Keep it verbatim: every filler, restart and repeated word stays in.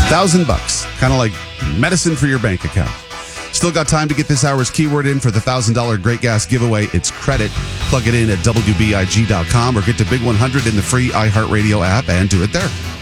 Thousand bucks. Kind of like medicine for your bank account. Still got time to get this hour's keyword in for the one thousand dollars Great Gas giveaway. It's credit. Plug it in at W B I G dot com or get to Big one hundred in the free iHeartRadio app and do it there.